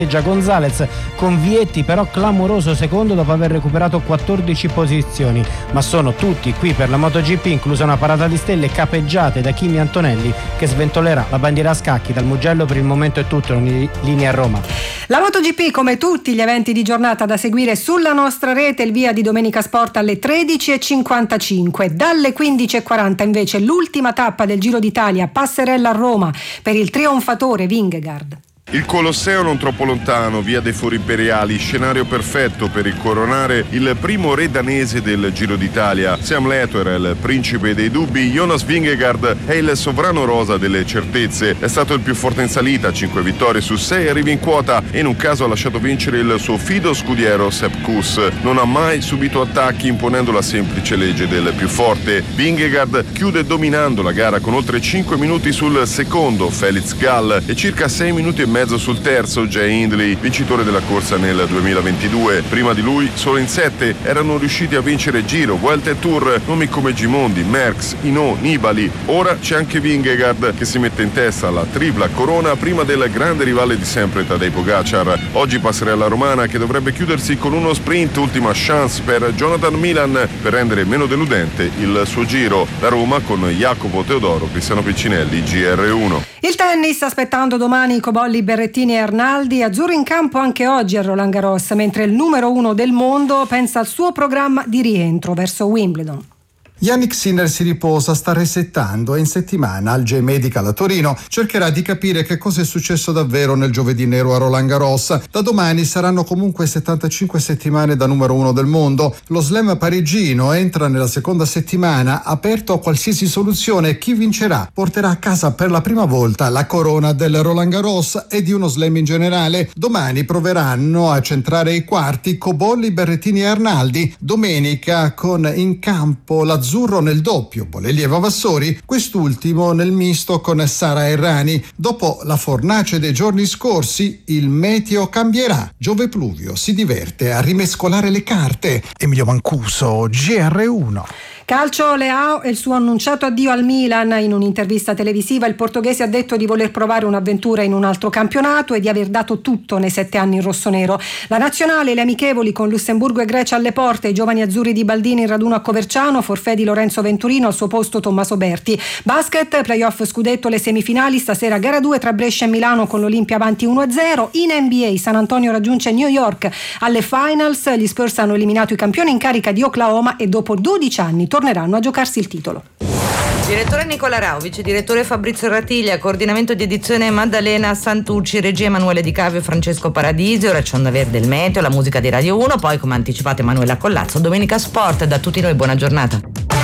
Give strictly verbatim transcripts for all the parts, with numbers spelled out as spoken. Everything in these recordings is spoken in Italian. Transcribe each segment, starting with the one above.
Gonzalez con Vietti però clamoroso secondo dopo aver recuperato quattordici posizioni, ma sono tutti qui per la MotoGP, inclusa una parata di stelle capeggiate da Kimi Antonelli che sventolerà la bandiera a scacchi. Dal Mugello per il momento è tutto, in linea a Roma. La MotoGP, come tutti gli eventi di giornata, da seguire sulla nostra rete, il via di Domenica Sport alle tredici e cinquantacinque. Dalle quindici e quaranta invece l'ultima tappa del Giro d'Italia, passerella a Roma per il trionfatore Vingegaard. Il Colosseo non troppo lontano, via dei Fori Imperiali, scenario perfetto per incoronare il primo re danese del Giro d'Italia. Sam Lato era il principe dei dubbi, Jonas Vingegaard è il sovrano rosa delle certezze. È stato il più forte in salita, cinque vittorie su sei arrivi in quota e in un caso ha lasciato vincere il suo fido scudiero Sepp Kuss. Non ha mai subito attacchi imponendo la semplice legge del più forte. Vingegaard chiude dominando la gara con oltre cinque minuti sul secondo Felix Gall e circa sei minuti e mezzo sul terzo Jay Hindley, vincitore della corsa nel duemilaventidue. Prima di lui solo in sette erano riusciti a vincere Giro, Vuelta e Tour nomi come Gimondi, Merckx, Hinault, Nibali. Ora c'è anche Vingegaard che si mette in testa alla tripla corona prima del grande rivale di sempre Tadej Pogacar. Oggi passerella romana che dovrebbe chiudersi con uno sprint, ultima chance per Jonathan Milan per rendere meno deludente il suo Giro. Da Roma con Jacopo Teodoro, Cristiano Piccinelli, G R uno. Il tennis, aspettando domani Cobolli, Berrettini e Arnaldi. Azzurro in campo anche oggi a Roland Garros, mentre il numero uno del mondo pensa al suo programma di rientro verso Wimbledon. Jannik Sinner si riposa, sta resettando e in settimana al J-Medical a Torino cercherà di capire che cosa è successo davvero nel giovedì nero a Roland Garros. Da domani saranno comunque settantacinque settimane da numero uno del mondo. Lo slam parigino entra nella seconda settimana, aperto a qualsiasi soluzione. Chi vincerà porterà a casa per la prima volta la corona del Roland Garros e di uno slam in generale. Domani proveranno a centrare i quarti Cobolli, Berrettini e Arnaldi. Domenica con in campo la azzurro nel doppio, Bolelli e Vavassori, quest'ultimo nel misto con Sara Errani. Dopo la fornace dei giorni scorsi, il meteo cambierà. Giove Pluvio si diverte a rimescolare le carte. Emilio Mancuso, G R uno. Calcio, Leao e il suo annunciato addio al Milan. In un'intervista televisiva il portoghese ha detto di voler provare un'avventura in un altro campionato e di aver dato tutto nei sette anni in rossonero. La nazionale, le amichevoli con Lussemburgo e Grecia alle porte, i giovani azzurri di Baldini in raduno a Coverciano, forfè di Lorenzo Venturino, al suo posto Tommaso Berti. Basket, playoff scudetto, le semifinali, stasera gara due tra Brescia e Milano con l'Olimpia avanti uno a zero. In N B A San Antonio raggiunge New York alle finals, gli Spurs hanno eliminato i campioni in carica di Oklahoma e dopo dodici anni torneranno a giocarsi il titolo. Direttore Nicola Rao, vice direttore Fabrizio Ratiglia, coordinamento di edizione Maddalena Santucci, regia Emanuele Di Cavio e Francesco Paradisi, ora c'è Onda Verde, il meteo, la musica di Radio uno, poi come anticipato Emanuela Collazzo, Domenica Sport. Da tutti noi buona giornata.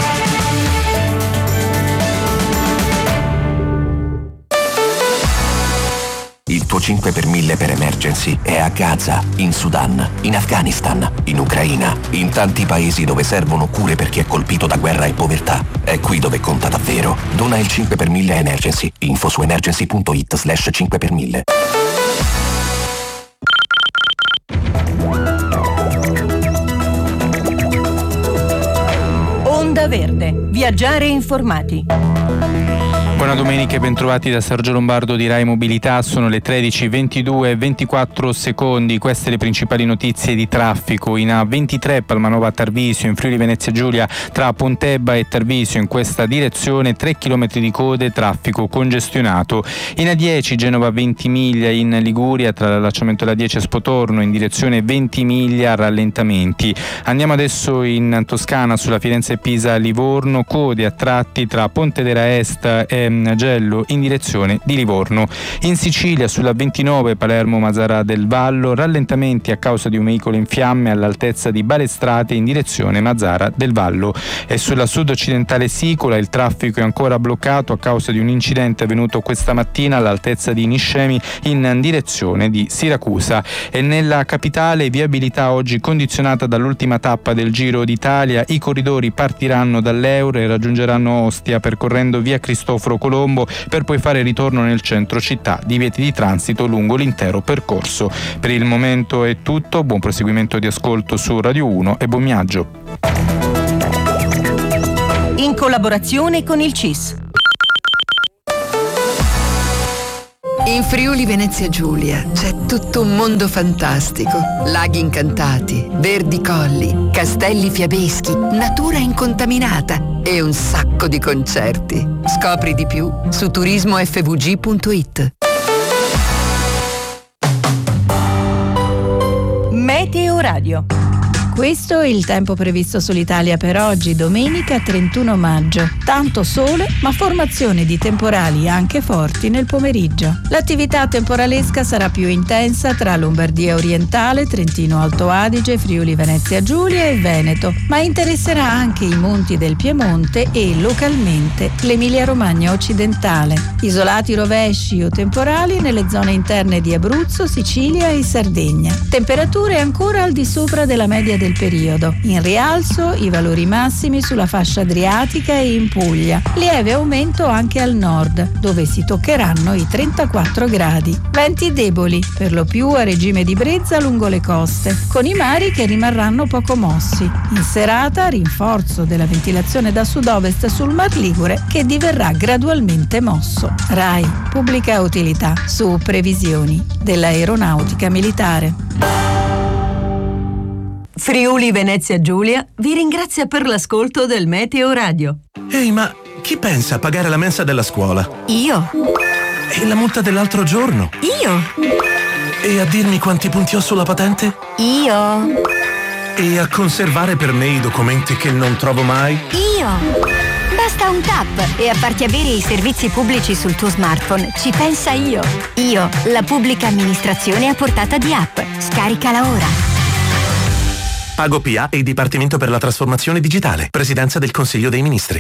Il tuo cinque per mille per emergency è a Gaza, in Sudan, in Afghanistan, in Ucraina, in tanti paesi dove servono cure per chi è colpito da guerra e povertà. È qui dove conta davvero. Dona il cinque per mille a Emergency. Info su emergency.it slash cinque per mille. Onda Verde. Viaggiare informati. Buona domenica e bentrovati da Sergio Lombardo di Rai Mobilità. Sono le tredici e ventidue e ventiquattro secondi. Queste le principali notizie di traffico. In A ventitré Palmanova Tarvisio, in Friuli Venezia Giulia tra Pontebba e Tarvisio, in questa direzione tre chilometri di code, traffico congestionato. In A dieci Genova Ventimiglia, in Liguria tra l'allacciamento della dieci e Spotorno in direzione Ventimiglia, rallentamenti. Andiamo adesso in Toscana sulla Firenze Pisa Livorno, code a tratti tra Pontedera Est e Gello in direzione di Livorno. In Sicilia sulla ventinove Palermo Mazara del Vallo, rallentamenti a causa di un veicolo in fiamme all'altezza di Balestrate in direzione Mazara del Vallo. E sulla sud occidentale Sicola il traffico è ancora bloccato a causa di un incidente avvenuto questa mattina all'altezza di Niscemi in direzione di Siracusa. E nella capitale viabilità oggi condizionata dall'ultima tappa del Giro d'Italia. I corridori partiranno dall'Euro e raggiungeranno Ostia percorrendo via Cristoforo Colombo per poi fare ritorno nel centro città, divieti di transito lungo l'intero percorso. Per il momento è tutto, buon proseguimento di ascolto su Radio uno e buon viaggio. In collaborazione con il C I S. In Friuli Venezia Giulia c'è tutto un mondo fantastico. Laghi incantati, verdi colli, castelli fiabeschi, natura incontaminata e un sacco di concerti. Scopri di più su turismo f v g punto i t. Meteo Radio. Questo è il tempo previsto sull'Italia per oggi, domenica trentuno maggio. Tanto sole, ma formazione di temporali anche forti nel pomeriggio. L'attività temporalesca sarà più intensa tra Lombardia orientale, Trentino Alto Adige, Friuli Venezia Giulia e Veneto, ma interesserà anche i monti del Piemonte e, localmente, l'Emilia Romagna occidentale. Isolati rovesci o temporali nelle zone interne di Abruzzo, Sicilia e Sardegna. Temperature ancora al di sopra della media del periodo. In rialzo i valori massimi sulla fascia adriatica e in Puglia. Lieve aumento anche al nord, dove si toccheranno i trentaquattro gradi. Venti deboli, per lo più a regime di brezza lungo le coste, con i mari che rimarranno poco mossi. In serata rinforzo della ventilazione da sud-ovest sul Mar Ligure, che diverrà gradualmente mosso. RAI, pubblica utilità, su previsioni dell'aeronautica militare. Friuli Venezia Giulia vi ringrazia per l'ascolto del Meteo Radio. Ehi, ma chi pensa a pagare la mensa della scuola? Io. E la multa dell'altro giorno? Io. E a dirmi quanti punti ho sulla patente? Io. E a conservare per me i documenti che non trovo mai? Io. Basta un tap e a farti avere i servizi pubblici sul tuo smartphone. Ci pensa Io. Io, la pubblica amministrazione a portata di app. Scaricala ora. Pago P A e il Dipartimento per la Trasformazione Digitale. Presidenza del Consiglio dei Ministri.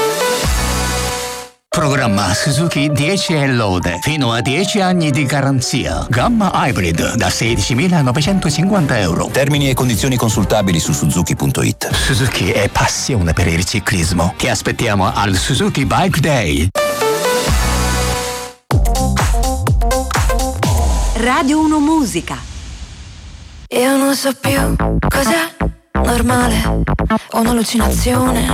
Programma Suzuki dieci e lode, fino a dieci anni di garanzia. Gamma Hybrid da sedicimilanovecentocinquanta euro. Termini e condizioni consultabili su suzuki punto i t. Suzuki è passione per il ciclismo. Ti aspettiamo al Suzuki Bike Day. Radio uno Musica. Io non so più cos'è normale, ho un'allucinazione,